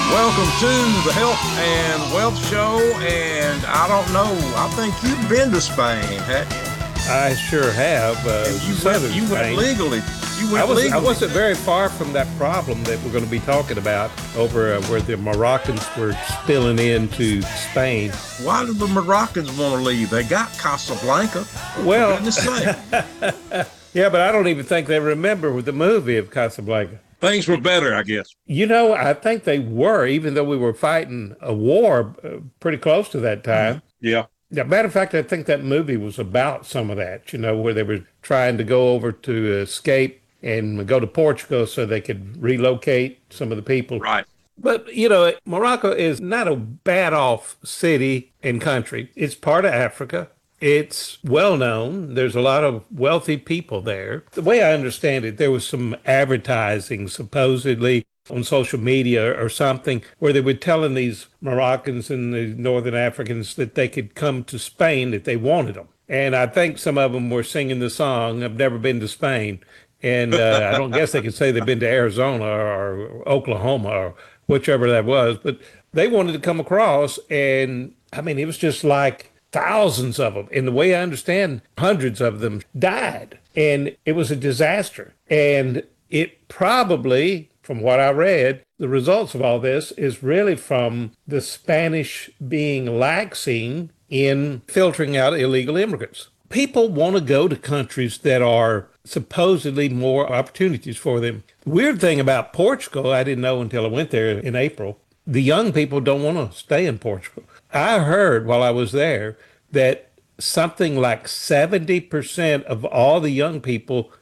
Welcome to the Health and Wealth Show. And I don't know, I think you've been to Spain, haven't you? I sure have. And Southern you went Spain. legally. You I went was I legally. wasn't very far from that problem that we're going to be talking about over where the Moroccans were spilling into Spain. Why do the Moroccans want to leave? They got Casablanca. Well, For goodness sake. yeah, but I don't even think they remember the movie of Casablanca. Things were better, I guess. I think they were, even though we were fighting a war pretty close to that time. Yeah. Yeah, matter of fact, I think that movie was about some of that, where they were trying to go over to escape and go to Portugal so they could relocate some of the people. Right. But, Morocco is not a bad off city and country. It's part of Africa. It's well known. There's a lot of wealthy people there. The way I understand it, there was some advertising supposedly on social media or something where they were telling these Moroccans and the Northern Africans that they could come to Spain if they wanted them. And I think some of them were singing the song, I've never been to Spain. And I don't guess they could say they've been to Arizona or Oklahoma or whichever that was, but they wanted to come across. And I mean, it was just like thousands of them. And the way I understand, hundreds of them died. And it was a disaster. And it probably, from what I read, the results of all this is really from the Spanish being laxing in filtering out illegal immigrants. People want to go to countries that are supposedly more opportunities for them. The weird thing about Portugal, I didn't know until I went there in April, the young people don't want to stay in Portugal. I heard while I was there that something like 70% of all the young people